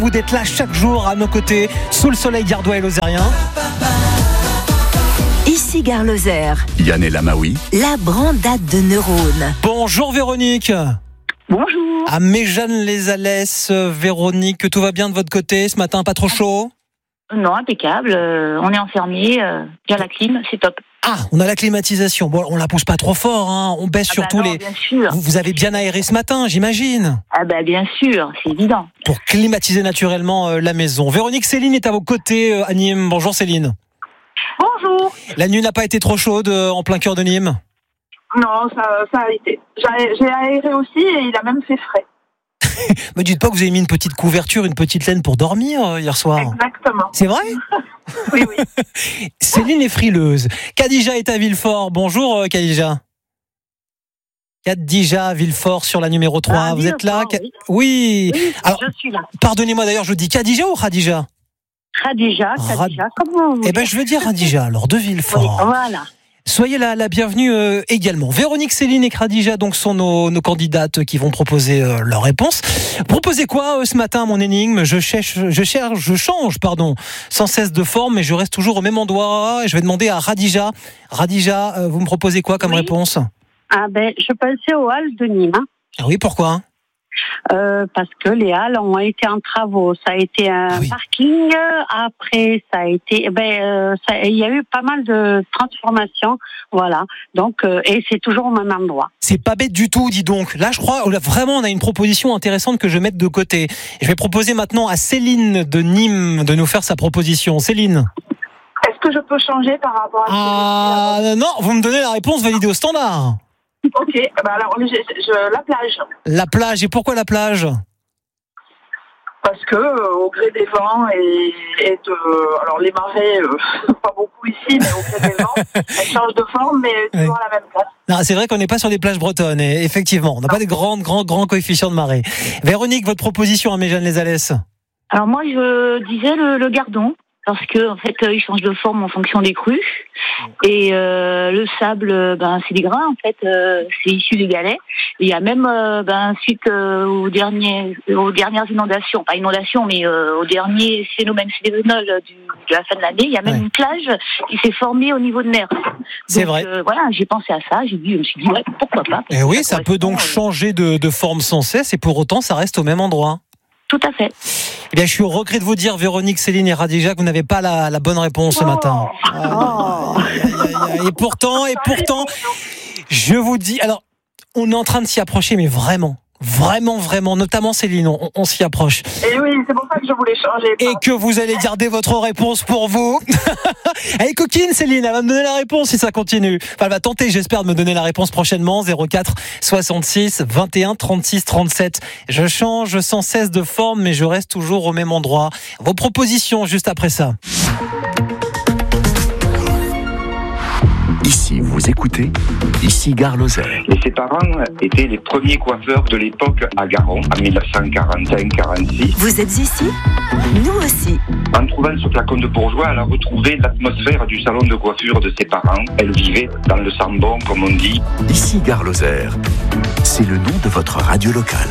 Vous d'être là chaque jour à nos côtés, sous le soleil gardois et lozérien. Ici Gare Lozère. Yann El Amaoui. La brandade de neurones. Bonjour Véronique. Bonjour. À Méjeanne-les-Alès, Véronique, tout va bien de votre côté ce matin, pas trop chaud? Non, impeccable. On est enfermés, bien la clim, c'est top. Ah, on a la climatisation. Bon, on la pousse pas trop fort, hein. On baisse surtout non, bien sûr. Vous avez bien aéré ce matin, j'imagine. Ah bien sûr, c'est évident. Pour climatiser naturellement la maison. Véronique, Céline est à vos côtés à Nîmes. Bonjour Céline. Bonjour. La nuit n'a pas été trop chaude en plein cœur de Nîmes? Non, ça a été. J'ai aéré aussi et il a même fait frais. Me dites pas que vous avez mis une petite couverture, une petite laine pour dormir hier soir. Exactement. C'est vrai? Oui. Céline est frileuse. Khadija est à Villefort. Bonjour Khadija. Khadija Villefort sur la numéro 3. Vous êtes là? Oui. Alors, je suis là. Pardonnez-moi d'ailleurs, je dis Khadija ou Khadija? Khadija, comment vous je veux dire Khadija, alors de Villefort. Oui, voilà. Soyez la bienvenue également. Véronique, Céline et Khadija donc sont nos candidates qui vont proposer leurs réponses. Proposez quoi ce matin, mon énigme? Je change, sans cesse de forme, mais je reste toujours au même endroit. Je vais demander à Khadija. Khadija, vous me proposez quoi comme réponse? Je pensais aux halles de Nîmes. Ah oui, pourquoi? Parce que les halles ont été en travaux. Ça a été un parking. Après, ça a été. Il y a eu pas mal de transformations. Voilà. Donc, et c'est toujours au même endroit. C'est pas bête du tout, dis donc. Là, je crois vraiment, on a une proposition intéressante que je vais mettre de côté. Je vais proposer maintenant à Céline de Nîmes de nous faire sa proposition. Céline. Est-ce que je peux changer par rapport à non, vous me donnez la réponse validée au standard. Ok, alors la plage. La plage, et pourquoi la plage? Parce que au gré des vents alors les marées, pas beaucoup ici, mais au gré des vents, elles changent de forme, mais toujours à la même place. Non, c'est vrai qu'on n'est pas sur des plages bretonnes, et effectivement, on n'a pas des grands coefficients de marée. Véronique, votre proposition à Méjeanne-les-Alès? Alors moi, je disais le gardon. Parce que en fait, il change de forme en fonction des crues. Et le sable, c'est des grains en fait. C'est issu des galets. Et il y a même suite aux dernières inondations, pas inondations, mais au dernier phénomène cérémonial de la fin de l'année, il y a même une plage qui s'est formée au niveau de mer. C'est vrai. Voilà, j'ai pensé à ça. Je me suis dit pourquoi pas. Et oui, ça peut donc changer de forme sans cesse, et pour autant, ça reste au même endroit. Tout à fait. Eh bien, je suis au regret de vous dire, Véronique, Céline et Khadija, que vous n'avez pas la bonne réponse ce matin. Et pourtant, je vous dis, alors, on est en train de s'y approcher, mais vraiment, notamment Céline, on s'y approche. Et oui, c'est pour ça que je voulais changer. Et que vous allez garder votre réponse pour vous. Elle est coquine, Céline, elle va me donner la réponse si ça continue. Enfin, elle va tenter, j'espère, de me donner la réponse prochainement. 04 66 21 36 37. Je change sans cesse de forme, mais je reste toujours au même endroit. Vos propositions juste après ça. Ici, vous écoutez, ici Gare Lozère. Et ses parents étaient les premiers coiffeurs de l'époque à Garon, en 1945-46. Vous êtes ici? Nous aussi. En trouvant ce flacon de bourgeois, elle a retrouvé l'atmosphère du salon de coiffure de ses parents. Elle vivait dans le sambon, comme on dit. Ici Gare Lozère, c'est le nom de votre radio locale.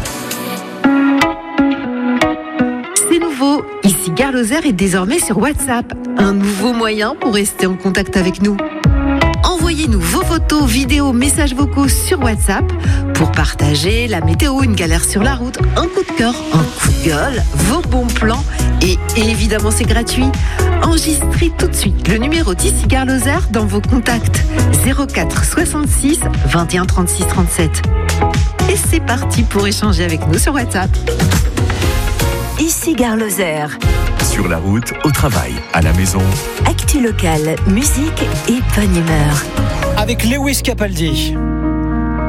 C'est nouveau, ici Gare Lozère est désormais sur WhatsApp. Un nouveau moyen pour rester en contact avec nous. Envoyez-nous vos photos, vidéos, messages vocaux sur WhatsApp pour partager la météo, une galère sur la route, un coup de cœur, un coup de gueule, vos bons plans et évidemment c'est gratuit. Enregistrez tout de suite le numéro d'ici Gare Lozère dans vos contacts 04 66 21 36 37. Et c'est parti pour échanger avec nous sur WhatsApp. Ici Gare Lozère. Sur la route, au travail, à la maison. Actu locale, musique et bonne humeur. Avec Lewis Capaldi.